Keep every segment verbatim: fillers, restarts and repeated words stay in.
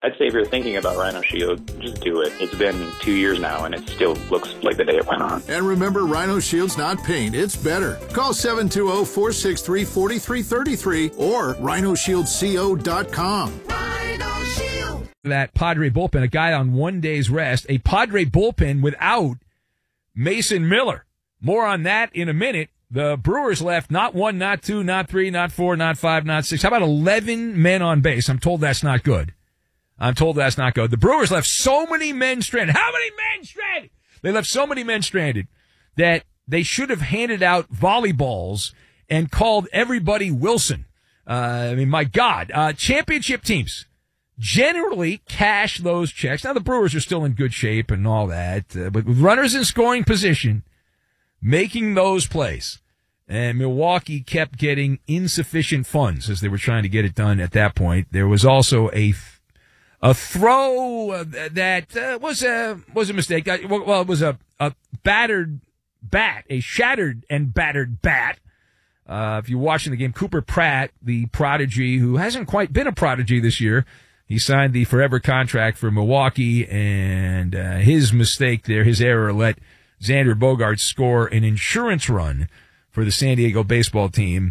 I'd say if you're thinking about Rhino Shield, just do it. It's been two years now, and it still looks like the day it went on. And remember, Rhino Shield's not paint, it's better. Call seven two zero, four six three, four three three three or rhino shield co dot com. Rhino Shield. That Padre bullpen, a guy on one day's rest, a Padre bullpen without Mason Miller. More on that in a minute. The Brewers left not one, not two, not three, not four, not five, not six. How about eleven men on base? I'm told that's not good. I'm told that's not good. The Brewers left so many men stranded. How many men stranded? They left so many men stranded that they should have handed out volleyballs and called everybody Wilson. Uh, I mean, my God. Uh, championship teams generally cash those checks. Now, the Brewers are still in good shape and all that, uh, but with runners in scoring position, making those plays. And Milwaukee kept getting insufficient funds as they were trying to get it done at that point. There was also a A throw that uh, was a was a mistake. Well, it was a, a battered bat, a shattered and battered bat. Uh, if you're watching the game, Cooper Pratt, the prodigy who hasn't quite been a prodigy this year, he signed the forever contract for Milwaukee, and uh, his mistake there, his error, let Xander Bogaerts score an insurance run for the San Diego baseball team.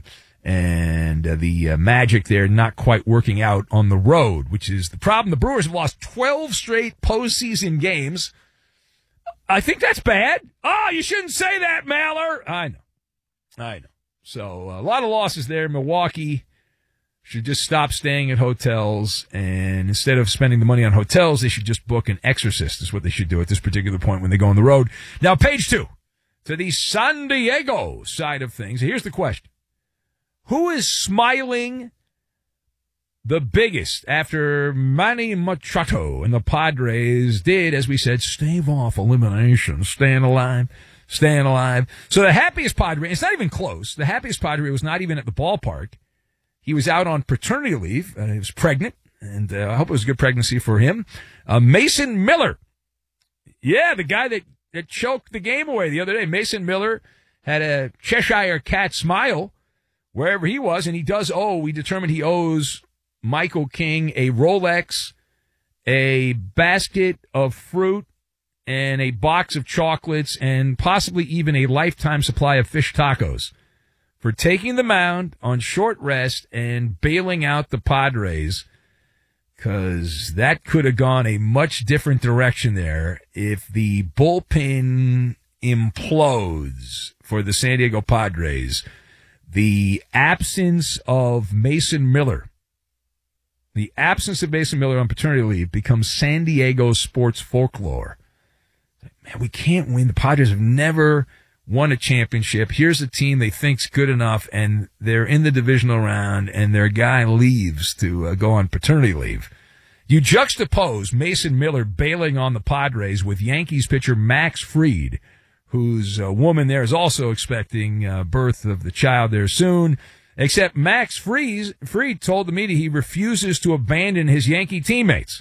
And uh, the uh, magic there not quite working out on the road, which is the problem. The Brewers have lost twelve straight postseason games. I think that's bad. Oh, you shouldn't say that, Maller. I know. I know. So a lot of losses there. Milwaukee should just stop staying at hotels, and instead of spending the money on hotels, they should just book an exorcist is what they should do at this particular point when they go on the road. Now, page two, to the San Diego side of things. Here's the question. Who is smiling the biggest after Manny Machado and the Padres did, as we said, stave off elimination, staying alive, staying alive. So the happiest Padre, it's not even close. The happiest Padre was not even at the ballpark. He was out on paternity leave. Uh, he was pregnant, and uh, I hope it was a good pregnancy for him. Uh, Mason Miller. Yeah, the guy that, that choked the game away the other day. Mason Miller had a Cheshire Cat smile wherever he was, and he does owe, we determined he owes Michael King a Rolex, a basket of fruit, and a box of chocolates, and possibly even a lifetime supply of fish tacos for taking the mound on short rest and bailing out the Padres, because that could have gone a much different direction there if the bullpen implodes for the San Diego Padres. The absence of Mason Miller, the absence of Mason Miller on paternity leave becomes San Diego sports folklore. Man, we can't win. The Padres have never won a championship. Here's a team they think's good enough, and they're in the divisional round, and their guy leaves to uh, go on paternity leave. You juxtapose Mason Miller bailing on the Padres with Yankees pitcher Max Fried, whose uh, woman there is also expecting uh, birth of the child there soon. Except Max Fried, Fried told the media he refuses to abandon his Yankee teammates.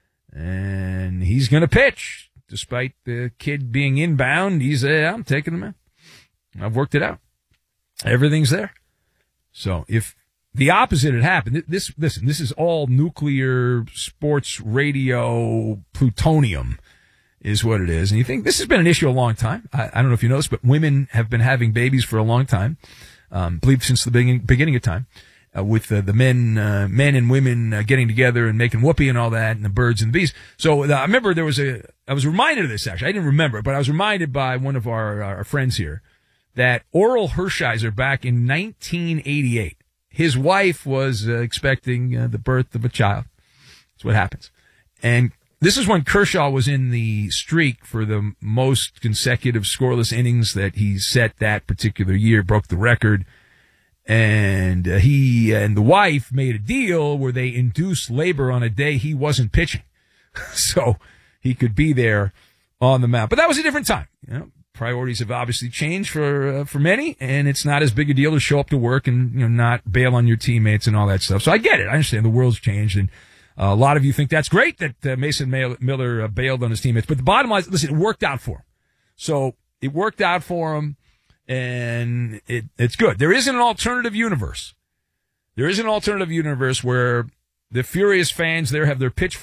And he's going to pitch. Despite the kid being inbound, he's, uh, I'm taking him in. I've worked it out. Everything's there. So if the opposite had happened, this, listen, this is all nuclear sports radio plutonium is what it is. And you think this has been an issue a long time. I, I don't know if you know this, but women have been having babies for a long time. Um, I believe since the beginning, beginning of time, uh, with uh, the men, uh, men and women uh, getting together and making whoopee and all that, and the birds and the bees. So uh, I remember there was a, I was reminded of this actually. I didn't remember, but I was reminded by one of our, our friends here that Oral Hershiser back in nineteen eighty-eight, his wife was uh, expecting uh, the birth of a child. That's what happens. And this is when Kershaw was in the streak for the most consecutive scoreless innings that he set that particular year, broke the record. And uh, he and the wife made a deal where they induced labor on a day he wasn't pitching. So he could be there on the mound. But that was a different time. You know, priorities have obviously changed for uh, for many, and it's not as big a deal to show up to work and, you know, not bail on your teammates and all that stuff. So I get it. I understand the world's changed, and Uh, a lot of you think that's great that uh, Mason Miller uh, bailed on his teammates. But the bottom line is, listen, it worked out for him. So it worked out for him, and it, it's good. There isn't an alternative universe. There is an alternative universe where the furious fans there have their pitch